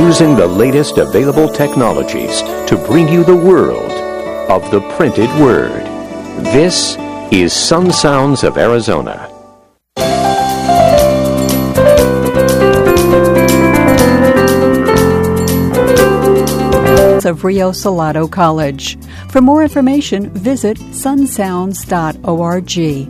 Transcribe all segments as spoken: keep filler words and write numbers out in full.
using the latest available technologies to bring you the world of the printed word. This is Sun Sounds of Arizona. Of Rio Salado College. For more information, visit sun sounds dot org.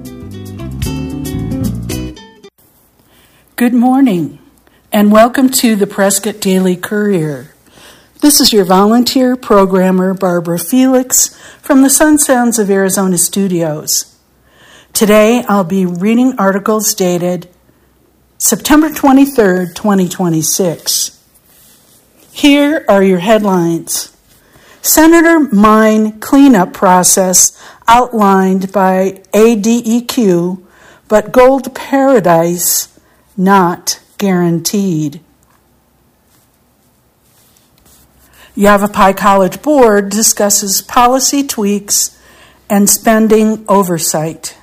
Good morning, and welcome to the Prescott Daily Courier. This is your volunteer programmer, Barbara Felix, from the Sun Sounds of Arizona studios. Today, I'll be reading articles dated September twenty-third, twenty twenty-six. Here are your headlines. Senator Mine cleanup process outlined by A D E Q, but gold paradise not guaranteed. Yavapai College Board discusses policy tweaks and spending oversight.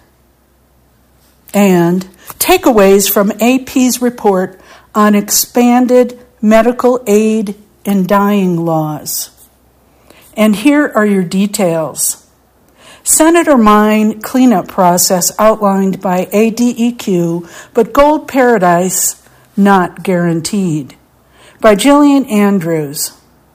And takeaways from A P's report on expanded medical aid in dying laws. And here are your details. Senator Mine cleanup process outlined by A D E Q, but gold paradise not guaranteed. By Jillian Andrews.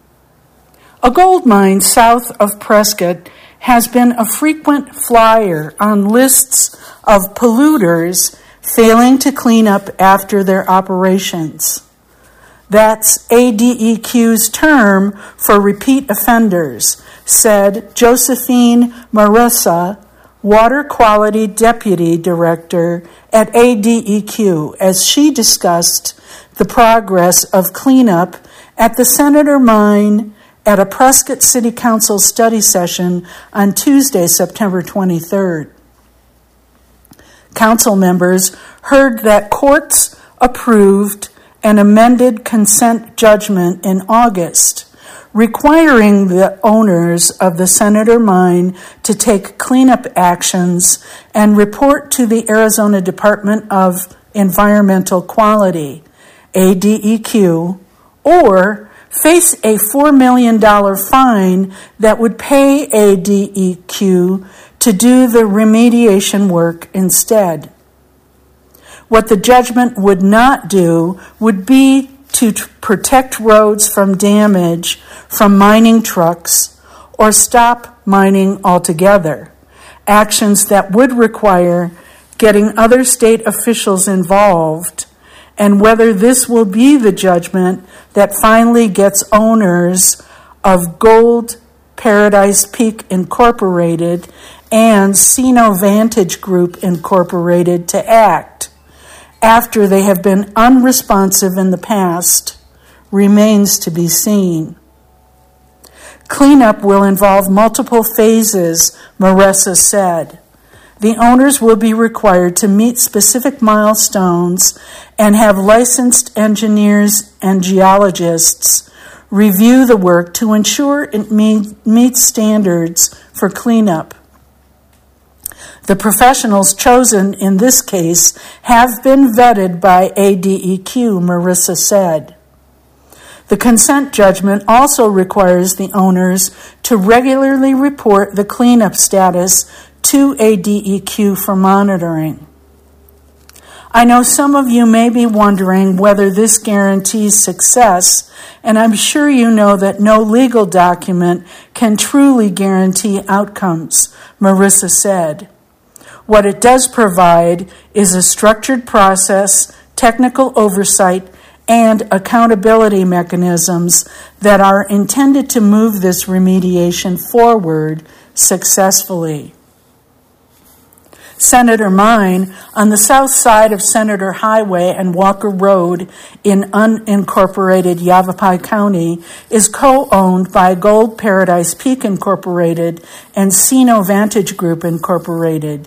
A gold mine south of Prescott has been a frequent flyer on lists of polluters failing to clean up after their operations. That's A D E Q's term for repeat offenders, said Josephine Marissa, Water Quality Deputy Director at A D E Q, as she discussed the progress of cleanup at the Senator Mine at a Prescott City Council study session on Tuesday, September twenty-third. Council members heard that courts approved an amended consent judgment in August, requiring the owners of the Senator Mine to take cleanup actions and report to the Arizona Department of Environmental Quality, A D E Q, or face a four million dollars fine that would pay A D E Q to do the remediation work instead. What the judgment would not do would be to t- protect roads from damage from mining trucks or stop mining altogether, actions that would require getting other state officials involved, and whether this will be the judgment that finally gets owners of Gold Paradise Peak Incorporated and Sino Vantage Group Incorporated to act after they have been unresponsive in the past remains to be seen. Cleanup will involve multiple phases, Marissa said. The owners will be required to meet specific milestones and have licensed engineers and geologists review the work to ensure it meet, meets standards for cleanup. The professionals chosen in this case have been vetted by A D E Q, Marissa said. The consent judgment also requires the owners to regularly report the cleanup status to A D E Q for monitoring. I know some of you may be wondering whether this guarantees success, and I'm sure you know that no legal document can truly guarantee outcomes, Marissa said. What it does provide is a structured process, technical oversight, and accountability mechanisms that are intended to move this remediation forward successfully. Senator Mine, on the south side of Senator Highway and Walker Road in unincorporated Yavapai County, is co-owned by Gold Paradise Peak Incorporated and Sino Vantage Group Incorporated.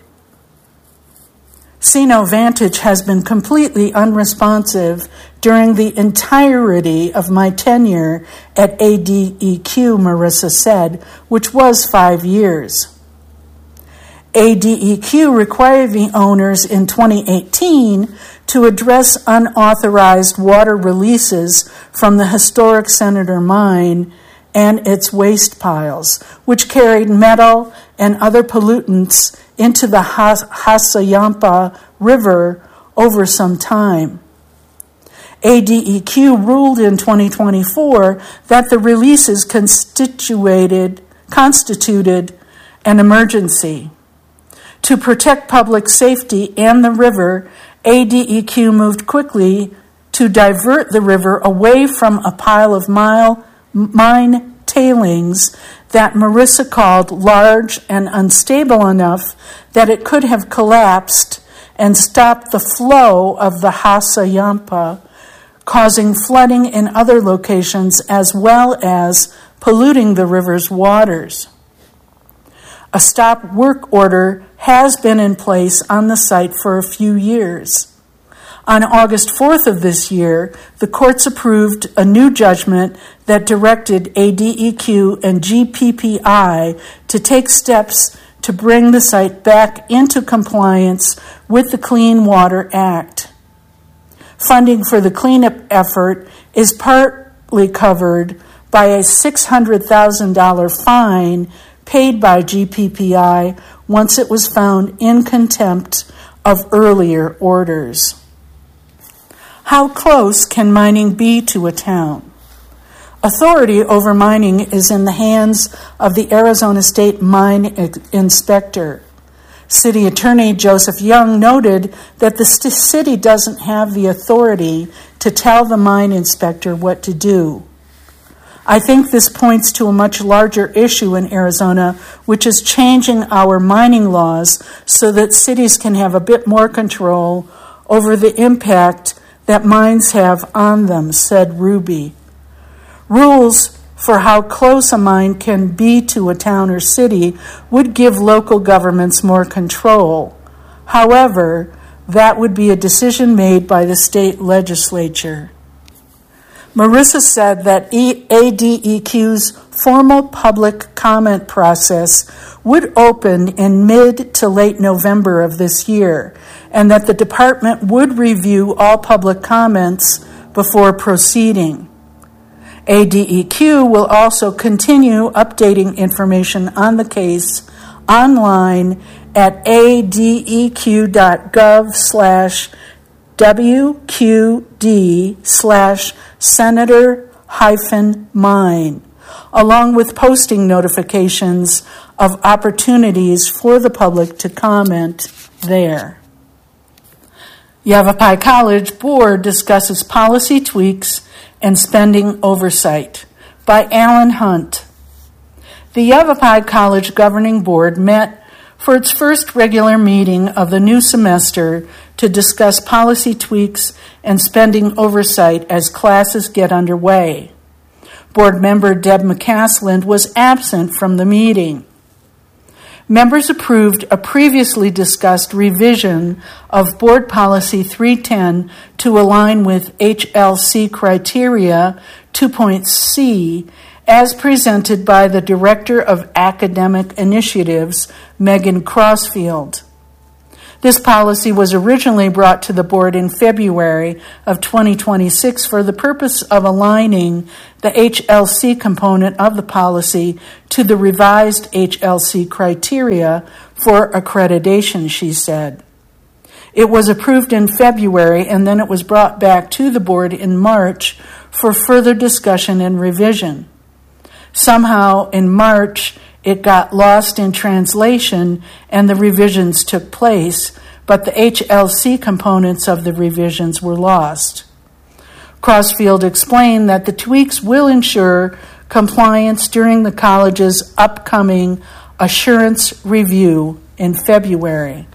Sino Vantage has been completely unresponsive during the entirety of my tenure at A D E Q, Marissa said, which was five years. A D E Q required the owners in twenty eighteen to address unauthorized water releases from the historic Senator Mine and its waste piles, which carried metal and other pollutants into the Hassayampa River over some time. A D E Q ruled in twenty twenty-four that the releases constituted, constituted an emergency. To protect public safety and the river, A D E Q moved quickly to divert the river away from a pile of mile, mine tailings that Marissa called large and unstable enough that it could have collapsed and stopped the flow of the Hassayampa, causing flooding in other locations as well as polluting the river's waters. A stop work order has been in place on the site for a few years. On August fourth of this year, the courts approved a new judgment that directed A D E Q and G P P I to take steps to bring the site back into compliance with the Clean Water Act. Funding for the cleanup effort is partly covered by a six hundred thousand dollars fine paid by G P P I once it was found in contempt of earlier orders. How close can mining be to a town? Authority over mining is in the hands of the Arizona State Mine Inspector. City Attorney Joseph Young noted that the st- city doesn't have the authority to tell the mine inspector what to do. I think this points to a much larger issue in Arizona, which is changing our mining laws so that cities can have a bit more control over the impact that mines have on them, said Ruby. Rules for how close a mine can be to a town or city would give local governments more control. However, that would be a decision made by the state legislature. Marissa said that A D E Q's formal public comment process would open in mid to late November of this year, and that the department would review all public comments before proceeding. A D E Q will also continue updating information on the case online at adeq.gov slash WQD slash Senator hyphen mine, along with posting notifications of opportunities for the public to comment there. Yavapai College Board discusses policy tweaks and spending oversight by Alan Hunt. The Yavapai College Governing Board met for its first regular meeting of the new semester to discuss policy tweaks and spending oversight as classes get underway. Board member Deb McCasland was absent from the meeting. Members approved a previously discussed revision of Board Policy three ten to align with H L C criteria two point C as presented by the Director of Academic Initiatives, Megan Crossfield. This policy was originally brought to the board in February of twenty twenty-six for the purpose of aligning the H L C component of the policy to the revised H L C criteria for accreditation, she said. It was approved in February, and then it was brought back to the board in March for further discussion and revision. Somehow, in March, it got lost in translation and the revisions took place, but the H L C components of the revisions were lost. Crossfield explained that the tweaks will ensure compliance during the college's upcoming assurance review in February.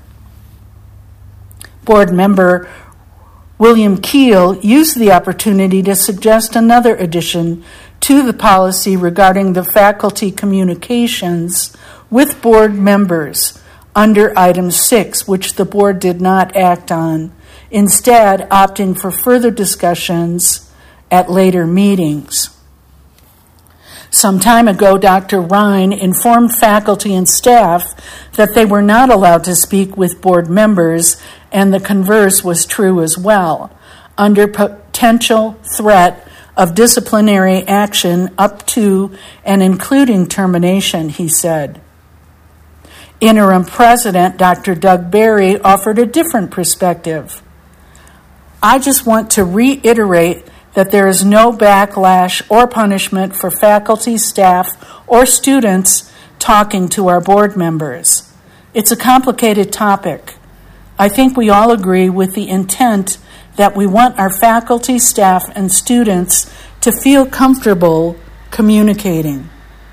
Board member William Keel used the opportunity to suggest another addition to the policy regarding the faculty communications with board members under item six, which the board did not act on, instead opting for further discussions at later meetings. Some time ago, Doctor Ryan informed faculty and staff that they were not allowed to speak with board members and the converse was true as well, under potential threat of disciplinary action up to and including termination, he said. Interim President Doctor Doug Barry offered a different perspective. I just want to reiterate that there is no backlash or punishment for faculty, staff, or students talking to our board members. It's a complicated topic. I think we all agree with the intent that we want our faculty, staff, and students to feel comfortable communicating.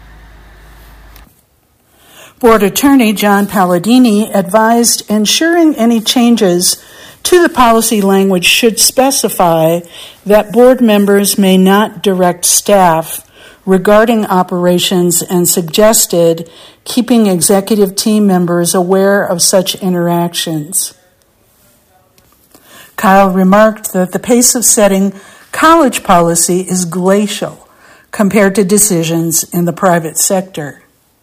Board Attorney John Palladini advised ensuring any changes to the policy language should specify that board members may not direct staff regarding operations and suggested keeping executive team members aware of such interactions. Kyle remarked that the pace of setting college policy is glacial compared to decisions in the private sector.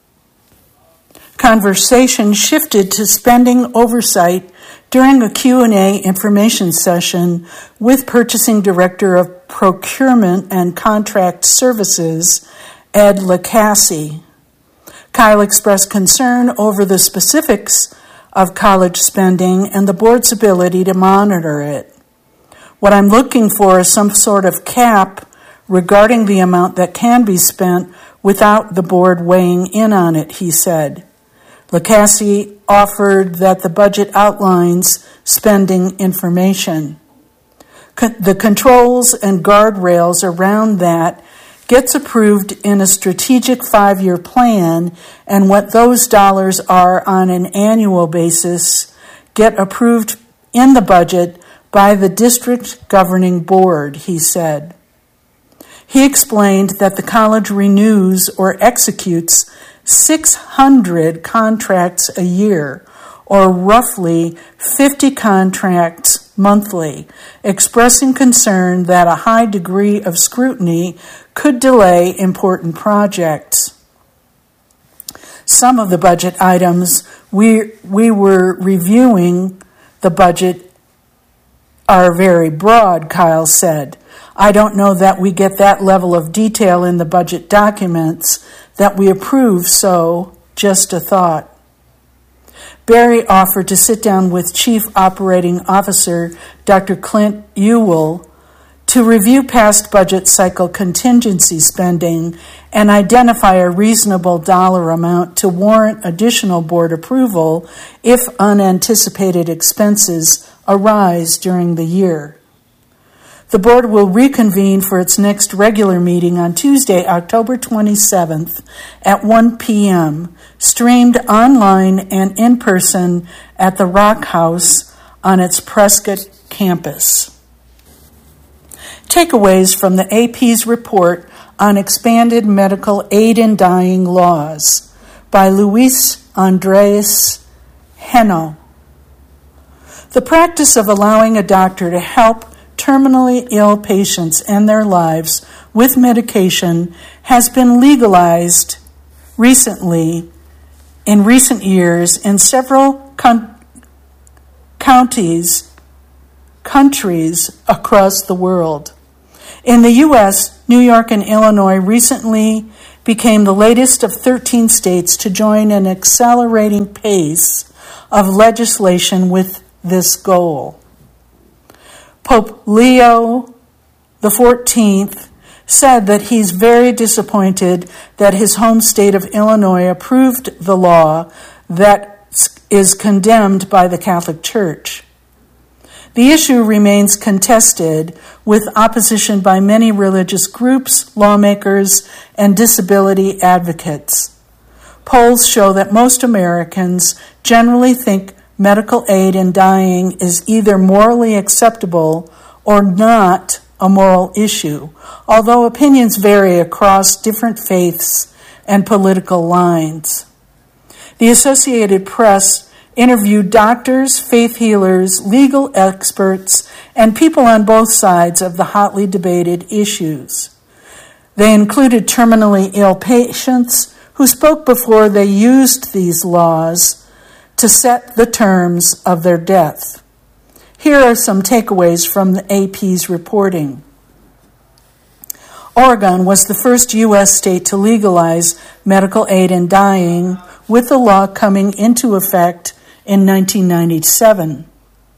Conversation shifted to spending oversight during a Q and A information session with Purchasing Director of Procurement and Contract Services, Ed Lacassie. Kyle expressed concern over the specifics of college spending and the board's ability to monitor it. What I'm looking for is some sort of cap regarding the amount that can be spent without the board weighing in on it, he said. Lacassie offered that the budget outlines spending information. Co- the controls and guardrails around that gets approved in a strategic five-year plan, and what those dollars are on an annual basis get approved in the budget by the district governing board, he said. He explained that the college renews or executes six hundred contracts a year, or roughly fifty contracts monthly, expressing concern that a high degree of scrutiny could delay important projects. Some of the budget items we, we were reviewing the budget are very broad, Kyle said. I don't know that we get that level of detail in the budget documents that we approve, so just a thought. Barry offered to sit down with Chief Operating Officer Doctor Clint Ewell to review past budget cycle contingency spending and identify a reasonable dollar amount to warrant additional board approval if unanticipated expenses arise during the year. The board will reconvene for its next regular meeting on Tuesday, October twenty-seventh at one p.m., streamed online and in person at the Rock House on its Prescott campus. Takeaways from the A P's report on expanded medical aid in dying laws by Luis Andres Heno. The practice of allowing a doctor to help terminally ill patients end their lives with medication has been legalized recently, in recent years, in several con- counties, countries across the world. In the U S, New York and Illinois recently became the latest of thirteen states to join an accelerating pace of legislation with this goal. Pope Leo the fourteenth said that he's very disappointed that his home state of Illinois approved the law that is condemned by the Catholic Church. The issue remains contested, with opposition by many religious groups, lawmakers, and disability advocates. Polls show that most Americans generally think medical aid in dying is either morally acceptable or not a moral issue, although opinions vary across different faiths and political lines. The Associated Press interviewed doctors, faith healers, legal experts, and people on both sides of the hotly debated issues. They included terminally ill patients who spoke before they used these laws to set the terms of their death. Here are some takeaways from the A P's reporting. Oregon was the first U S state to legalize medical aid in dying, with the law coming into effect in nineteen ninety-seven.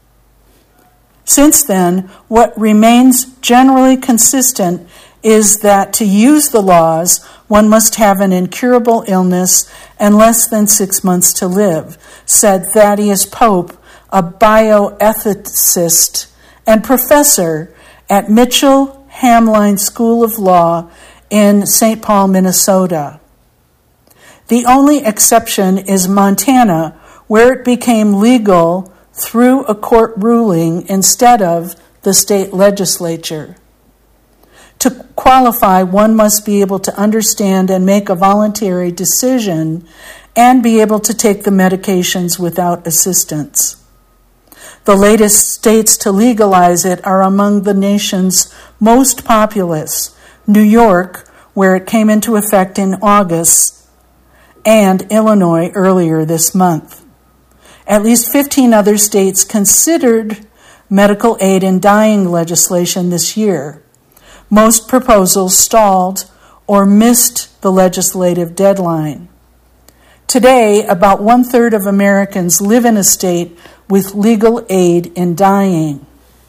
Since then, what remains generally consistent is that to use the laws, one must have an incurable illness and less than six months to live, said Thaddeus Pope, a bioethicist and professor at Mitchell Hamline School of Law in Saint Paul, Minnesota. The only exception is Montana, where it became legal through a court ruling instead of the state legislature. To qualify, one must be able to understand and make a voluntary decision and be able to take the medications without assistance. The latest states to legalize it are among the nation's most populous: New York, where it came into effect in August, and Illinois earlier this month. At least fifteen other states considered medical aid in dying legislation this year. Most proposals stalled or missed the legislative deadline. Today, about one-third of Americans live in a state with legal aid in dying.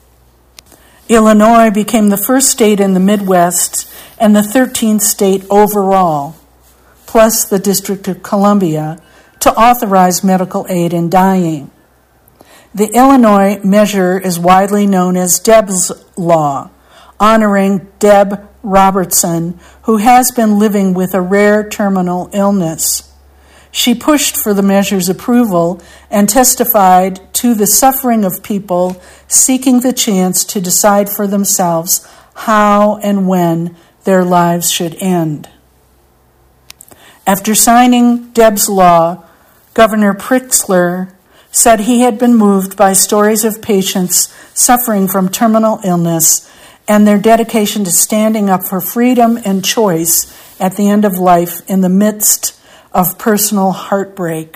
Illinois became the first state in the Midwest and the thirteenth state overall, plus the District of Columbia, to authorize medical aid in dying. The Illinois measure is widely known as Deb's Law, honoring Deb Robertson, who has been living with a rare terminal illness. She pushed for the measure's approval and testified to the suffering of people seeking the chance to decide for themselves how and when their lives should end. After signing Deb's Law, Governor Pritzker said he had been moved by stories of patients suffering from terminal illness and their dedication to standing up for freedom and choice at the end of life in the midst of personal heartbreak.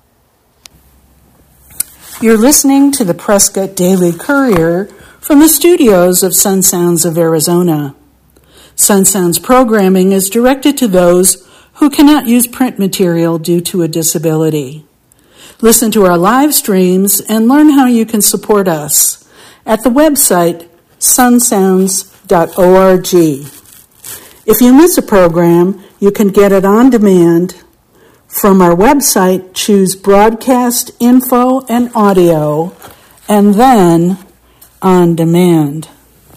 You're listening to the Prescott Daily Courier from the studios of Sun Sounds of Arizona. Sun Sounds programming is directed to those who cannot use print material due to a disability. Listen to our live streams and learn how you can support us at the website sun sounds dot org. If you miss a program, you can get it on demand. From our website, choose Broadcast Info and Audio, and then On Demand.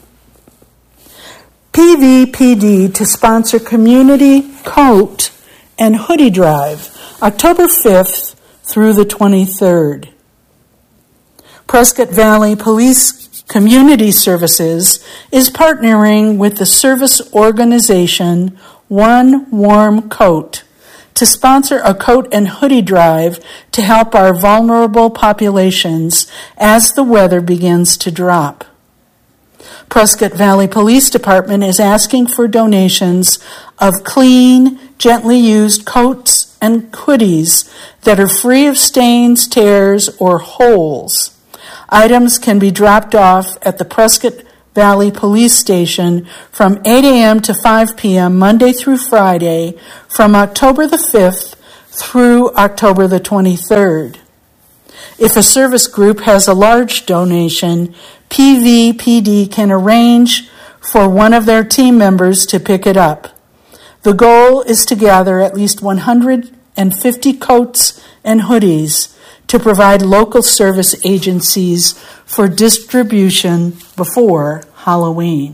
P V P D to sponsor Community Coat and Hoodie Drive, October fifth through the twenty-third. Prescott Valley Police Community Services is partnering with the service organization One Warm Coat to sponsor a coat and hoodie drive to help our vulnerable populations as the weather begins to drop. Prescott Valley Police Department is asking for donations of clean, gently used coats and hoodies that are free of stains, tears, or holes. Items can be dropped off at the Prescott Valley Police Station from eight a.m. to five p.m. Monday through Friday from October the fifth through October the twenty-third. If a service group has a large donation, P V P D can arrange for one of their team members to pick it up. The goal is to gather at least one hundred fifty coats and hoodies to provide local service agencies for distribution before Halloween.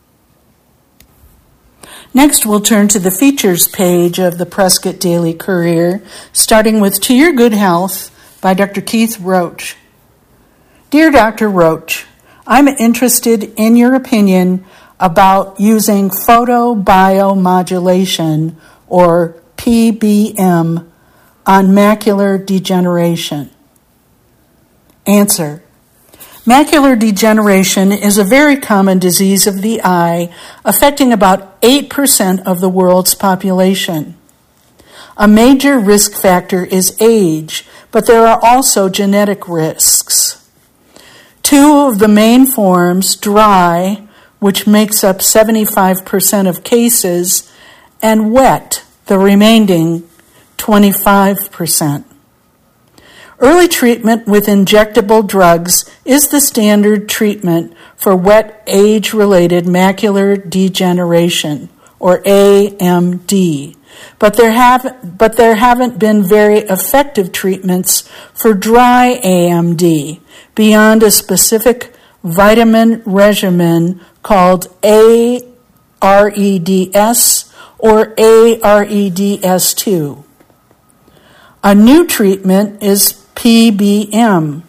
Next, we'll turn to the features page of the Prescott Daily Courier, starting with To Your Good Health by Doctor Keith Roach. Dear Doctor Roach, I'm interested in your opinion about using photobiomodulation, or P B M, on macular degeneration. Answer. Macular degeneration is a very common disease of the eye, affecting about eight percent of the world's population. A major risk factor is age, but there are also genetic risks. Two of the main forms, dry, which makes up seventy-five percent of cases, and wet, the remaining twenty-five percent. Early treatment with injectable drugs is the standard treatment for wet age-related macular degeneration, or A M D, but there have but there haven't been very effective treatments for dry A M D beyond a specific vitamin regimen called A R E D S or A R E D S two. A new treatment is P B M,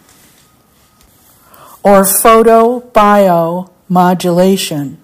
or photobiomodulation,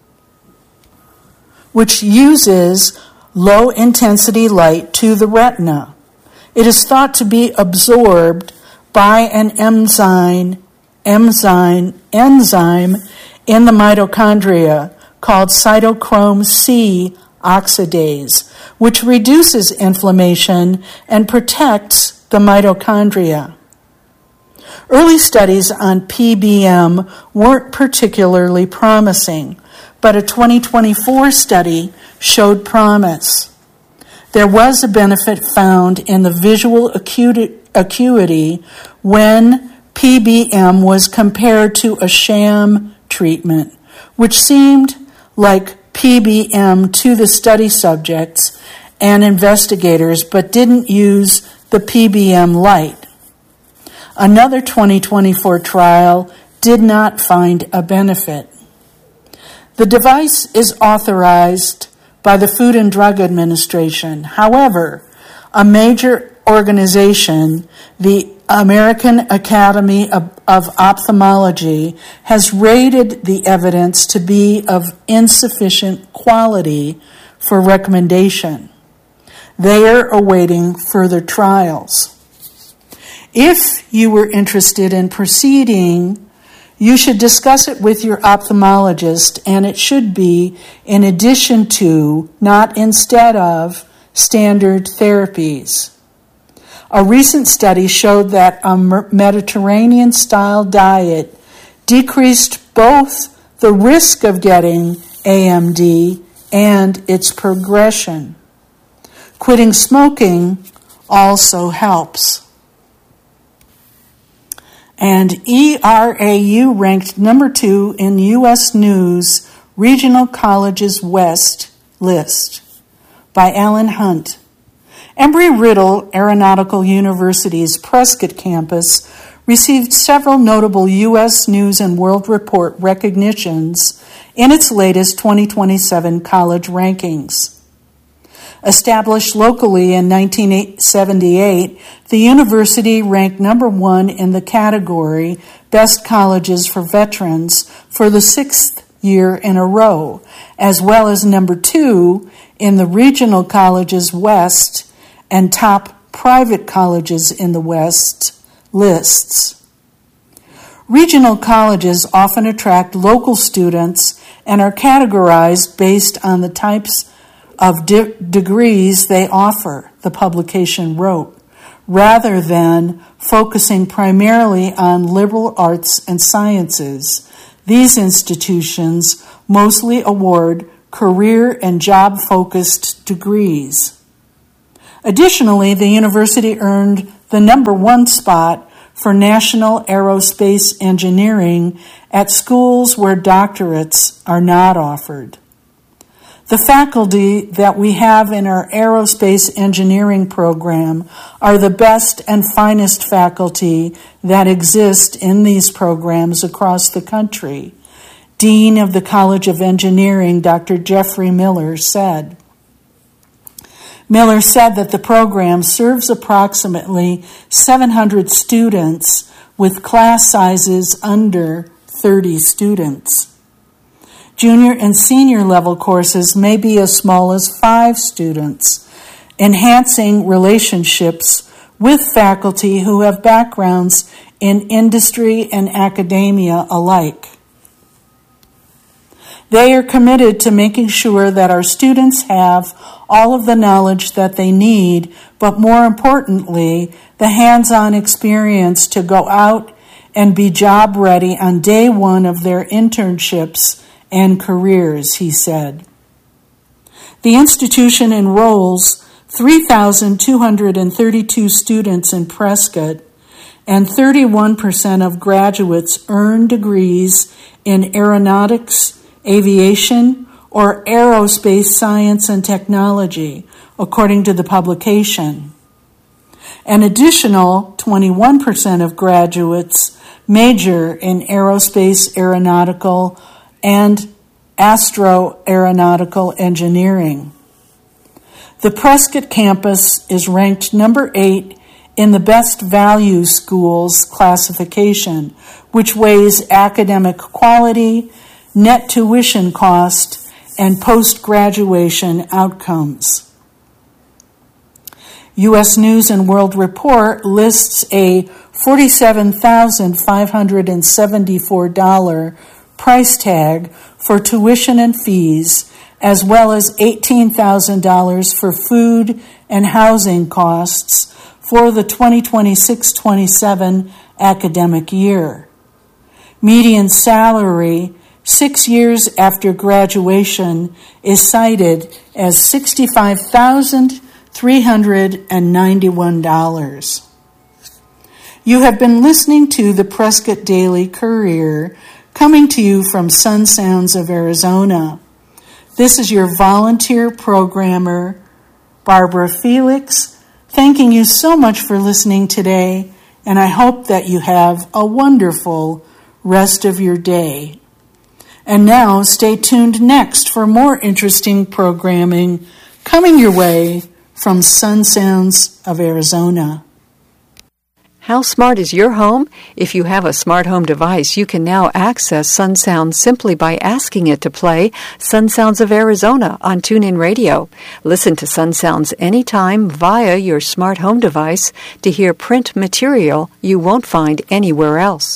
which uses low-intensity light to the retina. It is thought to be absorbed by an enzyme, enzyme, enzyme in the mitochondria called cytochrome C oxidase, which reduces inflammation and protects the mitochondria. Early studies on P B M weren't particularly promising, but a twenty twenty-four study showed promise. There was a benefit found in the visual acuity, acuity when P B M was compared to a sham treatment, which seemed like P B M to the study subjects and investigators, but didn't use the P B M light. Another twenty twenty-four trial did not find a benefit. The device is authorized by the Food and Drug Administration. However, a major organization, the American Academy of, of Ophthalmology, has rated the evidence to be of insufficient quality for recommendation. They are awaiting further trials. If you were interested in proceeding, you should discuss it with your ophthalmologist, and it should be in addition to, not instead of, standard therapies. A recent study showed that a Mediterranean-style diet decreased both the risk of getting A M D and its progression. Quitting smoking also helps. And E R A U ranked number two in U S News Regional Colleges West list by Alan Hunt. Embry-Riddle Aeronautical University's Prescott campus received several notable U S News and World Report recognitions in its latest twenty twenty-seven college rankings. Established locally in nineteen seventy-eight, the university ranked number one in the category Best Colleges for Veterans for the sixth year in a row, as well as number two in the Regional Colleges West and Top Private Colleges in the West lists. Regional colleges often attract local students and are categorized based on the types of de- degrees they offer, the publication wrote, rather than focusing primarily on liberal arts and sciences. These institutions mostly award career and job-focused degrees. Additionally, the university earned the number one spot for national aerospace engineering at schools where doctorates are not offered. The faculty that we have in our aerospace engineering program are the best and finest faculty that exist in these programs across the country, Dean of the College of Engineering, Doctor Jeffrey Miller, said. Miller said that the program serves approximately seven hundred students with class sizes under thirty students. Junior and senior level courses may be as small as five students, enhancing relationships with faculty who have backgrounds in industry and academia alike. They are committed to making sure that our students have all of the knowledge that they need, but more importantly, the hands-on experience to go out and be job ready on day one of their internships and careers, he said. The institution enrolls three thousand two hundred thirty-two students in Prescott, and thirty-one percent of graduates earn degrees in aeronautics, aviation, or aerospace science and technology, according to the publication. An additional twenty-one percent of graduates major in aerospace, aeronautical, and astroaeronautical engineering. The Prescott campus is ranked number eight in the Best Value Schools classification, which weighs academic quality, net tuition cost, and post-graduation outcomes. U S News and World Report lists a forty-seven thousand five hundred seventy-four dollars price tag for tuition and fees, as well as eighteen thousand dollars for food and housing costs for the twenty twenty-six twenty-seven academic year. Median salary six years after graduation is cited as sixty-five thousand three hundred ninety-one dollars. You have been listening to the Prescott Daily Courier, coming to you from Sun Sounds of Arizona. This is your volunteer programmer, Barbara Felix, thanking you so much for listening today, and I hope that you have a wonderful rest of your day. And now, stay tuned next for more interesting programming coming your way from Sun Sounds of Arizona. How smart is your home? If you have a smart home device, you can now access Sun Sounds simply by asking it to play Sun Sounds of Arizona on TuneIn Radio. Listen to Sun Sounds anytime via your smart home device to hear print material you won't find anywhere else.